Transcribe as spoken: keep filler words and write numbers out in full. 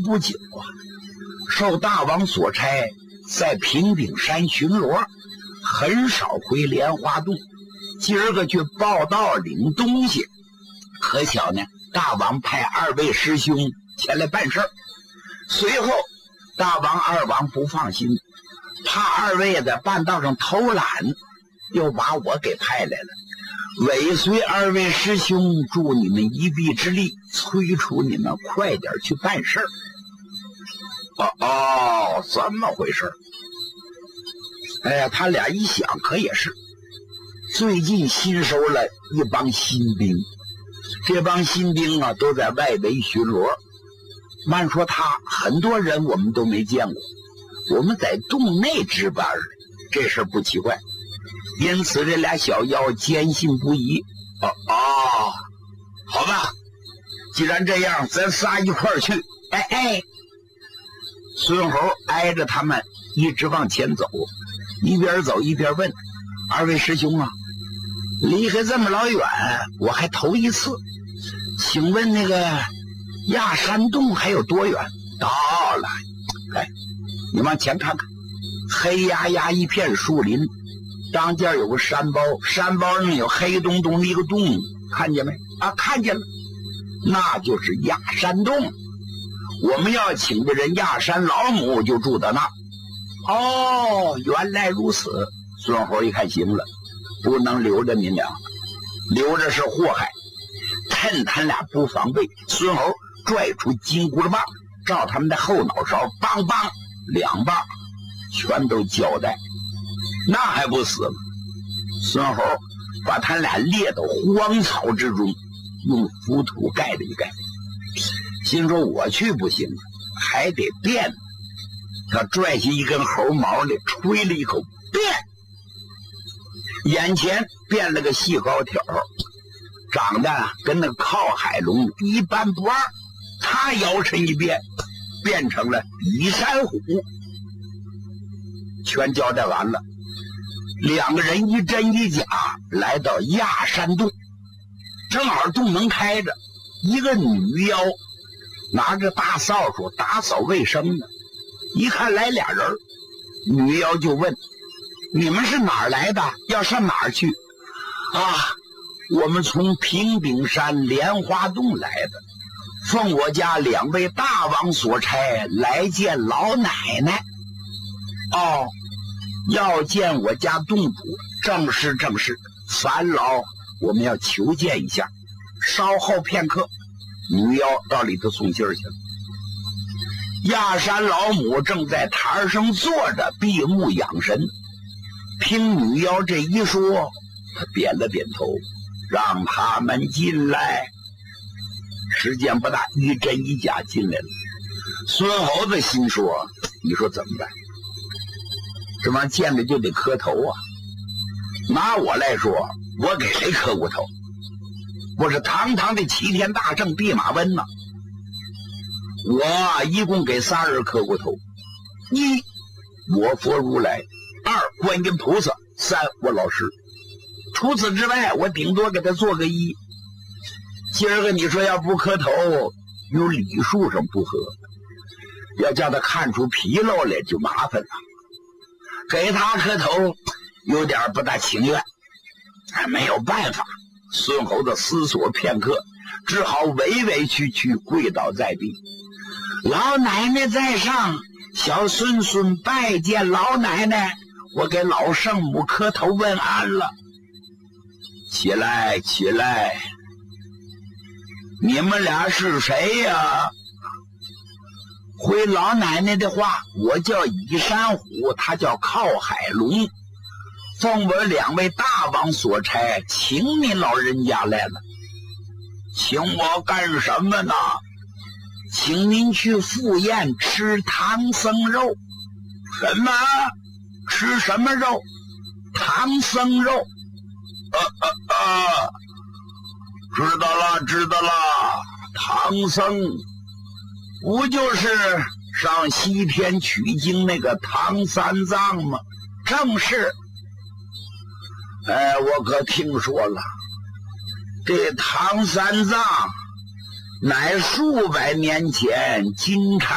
不久啊，受大王所差，在平顶山巡逻，很少回莲花洞。今儿个去报道领东西，可巧呢，大王派二位师兄前来办事儿。随后，大王二王不放心，怕二位在半道上偷懒，又把我给派来了，尾随二位师兄，助你们一臂之力，催促你们快点去办事儿。哦哦，这么回事。哎呀，他俩一想，可也是。最近新收了一帮新兵，这帮新兵啊，都在外围巡逻。慢说他，很多人我们都没见过，我们在洞内值班，这事不奇怪。因此，这俩小妖坚信不疑。哦哦，好吧，既然这样，咱仨一块儿去。哎哎，孙猴挨着他们一直往前走，一边走一边问：“二位师兄啊，离开这么老远，我还头一次，请问那个亚山洞还有多远？”到了，哎，你往前看看，黑压压一片树林。当间有个山包，山包上有黑洞洞的一个洞，看见没？啊，看见了，那就是亚山洞。我们要请的人亚山老母就住在那。哦，原来如此。孙猴一看，行了，不能留着你俩，留着是祸害。趁他俩不防备，孙猴拽出金箍棒，照他们的后脑勺，梆梆两棒，全都交代。那还不死吗？孙猴把他俩列到荒草之中，用浮土盖了一盖，心说我去不行，还得变。他拽下一根猴毛来，吹了一口，变。眼前变了个细高条，长得跟那靠海龙一般不二。他摇身一变，变成了比山虎。全交代完了，两个人一真一假来到亚山洞，正好洞门开着，一个女妖拿着大扫帚打扫卫生呢。一看来俩人，女妖就问：“你们是哪儿来的？要上哪儿去？”啊，我们从平顶山莲花洞来的，奉我家两位大王所差来见老奶奶。哦，要见我家洞主，正是正是，烦劳我们要求见一下。稍后片刻，女妖到里头送信儿去了。亚山老母正在台上坐着，闭目养神。听女妖这一说，他点了点头，让他们进来。时间不大，一真一假进来了。孙猴子心说：“你说怎么办？这玩意见着就得磕头啊！拿我来说，我给谁磕过头？我是堂堂的齐天大圣弼马温呐！我一共给仨人磕过头：一，我佛如来；二，观音菩萨；三，我老师。除此之外，我顶多给他做个揖。今儿个你说要不磕头，有礼数上不合，要叫他看出纰漏来就麻烦了。给他磕头有点不大情愿，还没有办法。孙猴子思索片刻，只好委委屈屈跪倒在地。老奶奶在上，小孙孙拜见老奶奶，我给老圣母磕头问安了。起来起来，你们俩是谁呀？回老奶奶的话，我叫倚山虎，他叫靠海龙，奉我两位大王所差，请你老人家来了。请我干什么呢？请您去赴宴吃唐僧肉。什么？吃什么肉？唐僧肉。呃呃呃，知道了知道了，唐僧不就是上西天取经那个唐三藏吗？正是。哎，我可听说了，这唐三藏乃数百年前金蝉